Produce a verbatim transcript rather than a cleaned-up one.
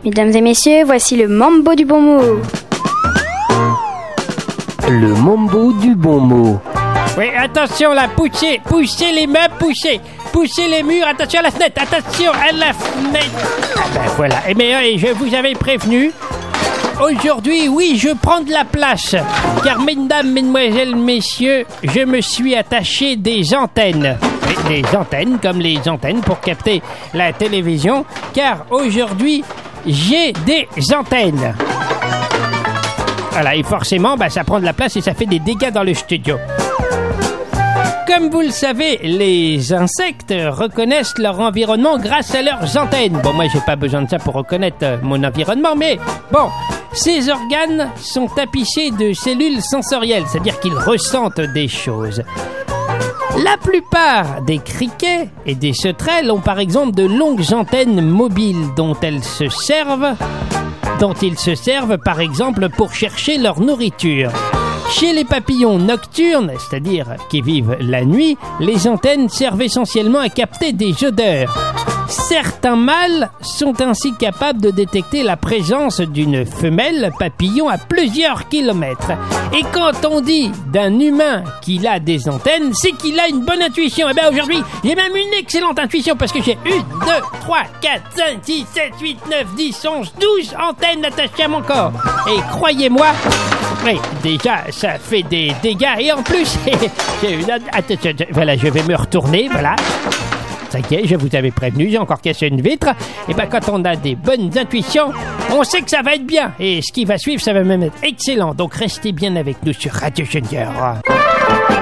Mesdames et messieurs, voici le mambo du bon mot. Le mambo du bon mot. Oui, attention là, poussez, poussez les meubles, poussez, poussez les murs, attention à la fenêtre, attention à la fenêtre. Ah ben voilà, et bien je vous avais prévenu, aujourd'hui, oui, je prends de la place, car mesdames, mesdemoiselles, messieurs, je me suis attaché des antennes. Des antennes, comme les antennes pour capter la télévision, car aujourd'hui, j'ai des antennes. Voilà, et forcément, bah, ça prend de la place et ça fait des dégâts dans le studio. Comme vous le savez, les insectes reconnaissent leur environnement grâce à leurs antennes. Bon, moi, j'ai pas besoin de ça pour reconnaître euh, mon environnement, mais bon, ces organes sont tapissés de cellules sensorielles, c'est-à-dire qu'ils ressentent des choses. La plupart des criquets et des sauterelles ont par exemple de longues antennes mobiles dont elles se servent, dont ils se servent par exemple pour chercher leur nourriture. Chez les papillons nocturnes, c'est-à-dire qui vivent la nuit, les antennes servent essentiellement à capter des odeurs. Certains mâles sont ainsi capables de détecter la présence d'une femelle papillon à plusieurs kilomètres. Et quand on dit d'un humain qu'il a des antennes, c'est qu'il a une bonne intuition. Et bien aujourd'hui, j'ai même une excellente intuition parce que j'ai une, deux, trois, quatre, cinq, six, sept, huit, neuf, dix, onze, douze antennes attachées à mon corps. Et croyez-moi, oui, déjà, ça fait des dégâts. Et en plus, j'ai une... Attention, voilà, je vais me retourner, voilà. Ça y est, je vous avais prévenu, j'ai encore cassé une vitre. Et ben quand on a des bonnes intuitions, on sait que ça va être bien. Et ce qui va suivre, ça va même être excellent. Donc restez bien avec nous sur Radio Junior.